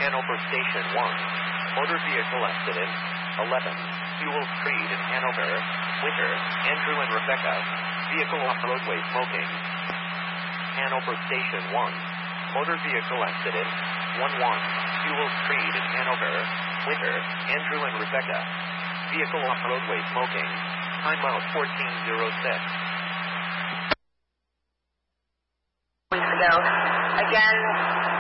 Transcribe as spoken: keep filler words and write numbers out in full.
Hanover Station one. Motor vehicle accident. eleven. Fuel Street in Hanover. Winter. Andrew and Rebecca. Vehicle off-roadway smoking. Hanover Station one. Motor vehicle accident. one one. Fuel Street in Hanover. Winter. Andrew and Rebecca. Vehicle off-roadway smoking. Time out fourteen oh six. Weeks ago. Again,